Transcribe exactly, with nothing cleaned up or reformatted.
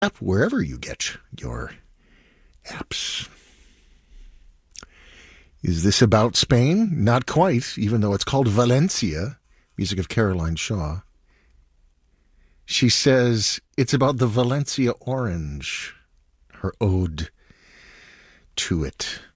app wherever you get your apps. Is this about Spain? Not quite, even though it's called Valencia, music of Caroline Shaw. She says it's about the Valencia orange, her ode to it.